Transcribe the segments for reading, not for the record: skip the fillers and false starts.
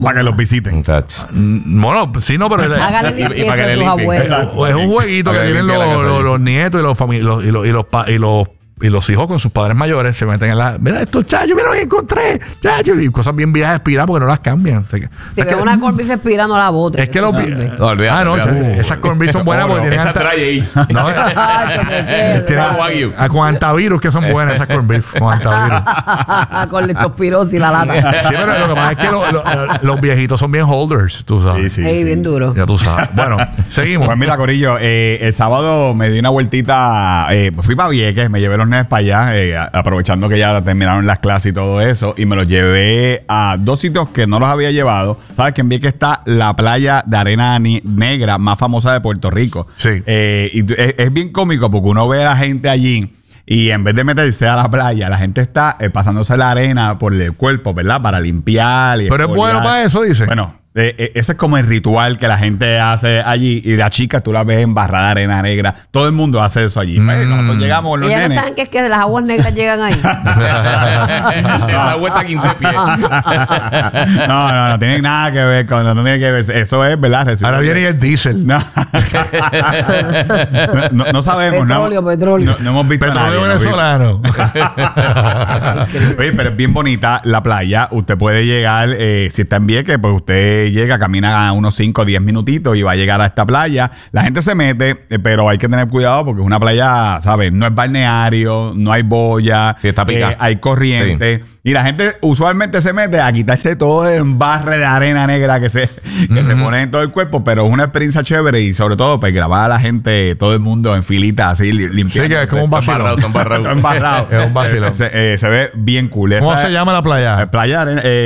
para que los visiten. Bueno, sí, no, pero Hágale limpieza a sus abuelos. Es un jueguito que tienen los nietos y los hijos con sus padres mayores se meten en la... Mira esto, chacho, mira lo que encontré, chacho. Y cosas bien viejas expiradas porque no las cambian. Si ves una corn beef expirada, no la botes. Es que los... esas corn beef son buenas porque tienen... Con antivirus que son buenas esas corn beef. Con antivirus. Con leptospirosis y la lata. Sí, pero lo que pasa es que los viejitos son bien holders, tú sabes. Sí, bien duro. Ya tú sabes. Bueno, seguimos. Pues mira, corillo, el sábado me di una vueltita, fui para Vieques, me llevé los nenes para allá, aprovechando que ya terminaron las clases y todo eso, y me los llevé a dos sitios que no los había llevado. Sabes que en Vieques está la playa de arena negra más famosa de Puerto Rico. Sí. Y es bien cómico porque uno ve a la gente allí y en vez de meterse a la playa, la gente está pasándose la arena por el cuerpo, ¿verdad? Para limpiar. Pero es bueno para eso, dice. Bueno, ese es como el ritual que la gente hace allí. Y las chicas tú las ves embarrada de arena negra. Todo el mundo hace eso allí. Nosotros llegamos los nenes. ¿Ellas no saben que es que las aguas negras llegan ahí? Esa vuelta 15 pies. No tiene nada que ver con... No tiene que ver. Eso es, ¿verdad? Ahora viene el diésel. No sabemos. Petróleo. No hemos visto petróleo venezolano. Oye, pero es bien bonita la playa. Usted puede llegar, si está en Vieques, pues usted llega, camina a unos 5 o 10 minutitos y va a llegar a esta playa. La gente se mete, pero hay que tener cuidado porque es una playa, ¿sabes? No es balneario, no hay boya, sí, está hay corriente. Sí. Y la gente usualmente se mete a quitarse todo el embarre de arena negra que se pone en todo el cuerpo, pero es una experiencia chévere y sobre todo pues grabar a la gente, todo el mundo en filita así limpiando. Sí, que es como un vacilón. Está embarrado. Es un vacilón. Se ve bien cool. ¿Cómo se llama la playa? La playa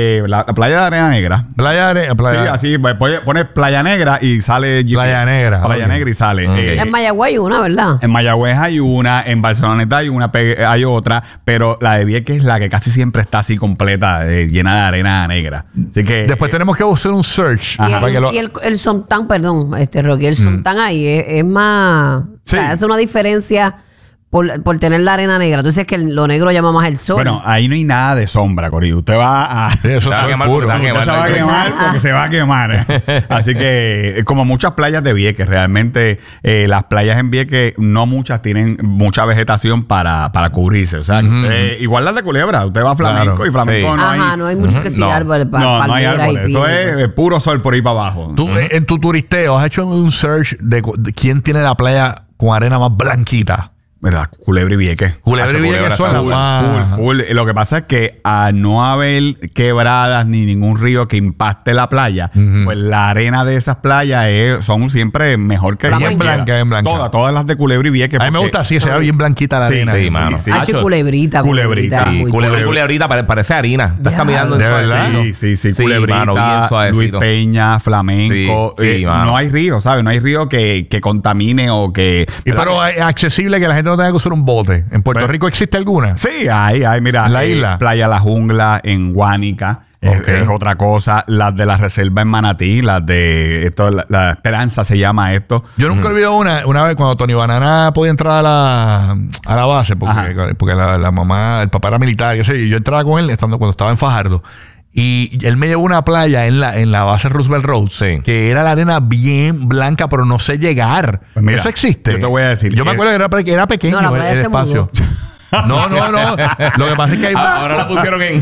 de arena negra. Sí, así, pones Playa Negra y sale GPS. Playa Negra y sale. Okay. En Mayagüez hay una, ¿verdad? En Mayagüez hay una, en Barceloneta hay otra, pero la de Vieques es la que casi siempre está así completa, llena de arena negra. Así que después tenemos que hacer un search. Y el Sontán, perdón, Rocky, el Sontán ahí es más... Sí. O sea, hace una diferencia... Por tener la arena negra. Tú dices que lo negro llama más el sol. Bueno, ahí no hay nada de sombra, Corillo. Usted va a... Sí, eso se va a quemar. Usted se va a quemar porque se va a quemar. Así que, como muchas playas de Vieques, realmente las playas en Vieques, no muchas tienen mucha vegetación para cubrirse. O sea, igual las de Culebra. Usted va a Flamenco y Flamenco no hay... no hay mucho que sí árboles. No hay árboles. Esto es puro sol por ahí para abajo. Tú, en tu turisteo, ¿has hecho un search de quién tiene la playa con arena más blanquita? ¿Verdad? Culebra y Vieques. Culebra y Vieques son full. Lo que pasa es que al no haber quebradas ni ningún río que impacte la playa, pues la arena de esas playas son siempre mejor que bien blanca. Todas las de Culebra y Vieques. A mí me gusta así, se ve bien blanquita la arena. Sí, mano. Culebrita. Culebrita parece harina. Estás caminando en suavecito. Sí, Culebrita, Luis Peña, Flamenco. No hay río, ¿sabes? No hay río que contamine o que... Pero es accesible que la gente no tenga que usar un bote. ¿En Puerto Rico existe alguna? Sí, hay, mira. La isla. Playa La Jungla en Guánica. Es otra cosa. Las de la reserva en Manatí, las de la Esperanza se llama esto. Yo nunca olvido una vez cuando Tony Banana podía entrar a la base porque la mamá, el papá era militar, y yo entraba con él cuando estaba en Fajardo. Y él me llevó a una playa en la base Roosevelt Road, que era la arena bien blanca, pero no sé llegar. Pues mira, eso existe. Yo te voy a decir. Yo me acuerdo que era pequeño el espacio. No. Lo que pasa es que ahora la pusieron en...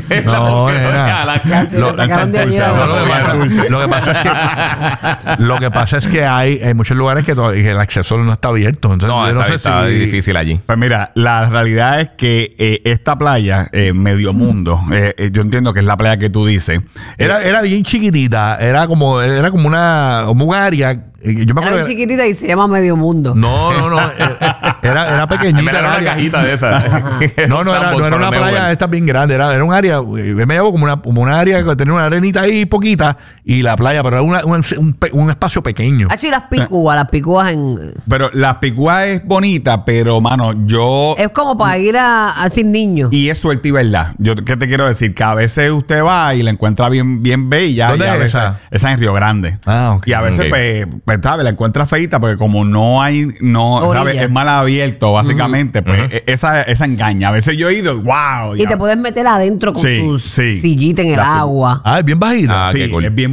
Lo que pasa es que hay muchos lugares que el acceso no está abierto. Entonces, está difícil allí. Pues mira, la realidad es que esta playa, Medio Mundo, yo entiendo que es la playa que tú dices. Era bien chiquitita. Era como un área... Yo me acuerdo era chiquitita y se llama Medio Mundo. No. Era pequeñita. Era una cajita de esa. No era una playa esta bien grande. Era un área. Él me llevó como una área que tenía una arenita ahí poquita y la playa, pero era un espacio pequeño. Y las picúas en... Pero las picúas es bonita, pero, mano, es como para ir a sin niños. Y es suerte y verdad. ¿Qué te quiero decir? Que a veces usted va y la encuentra bien bella. ¿Dónde es esa? Esa en Río Grande. Ok. Y a veces, pues ¿sabes? La encuentras feita porque como no hay, ¿sabes? Es mal abierto, básicamente. Pues esa engaña. A veces yo he ido, wow. Y te puedes meter adentro con tus sillitas en el agua. Es bien bajita. Sí, es bien